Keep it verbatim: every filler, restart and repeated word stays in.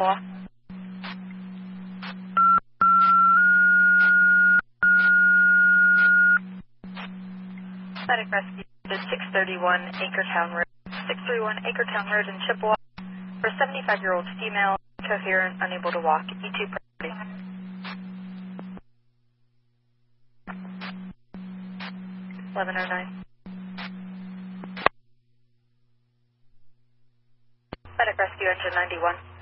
Chippewa. Medic rescue is six thirty-one Acretown Road, six thirty-one Acretown Road in Chippewa for a seventy-five-year-old female, coherent, unable to walk, E two priority. eleven oh nine. Medic rescue engine ninety-one.